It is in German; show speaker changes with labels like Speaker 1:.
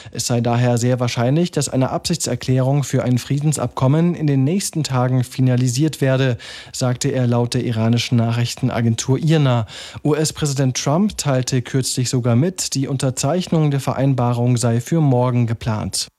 Speaker 1: Es sei daher sehr wahrscheinlich, dass eine Absichtserklärung für ein Friedensabkommen in den nächsten Tagen finalisiert werde, sagte er laut der iranischen Nachrichtenagentur IRNA. US-Präsident Trump teilte kürzlich sogar mit, die Unterzeichnung der Vereinbarung sei für morgen geplant.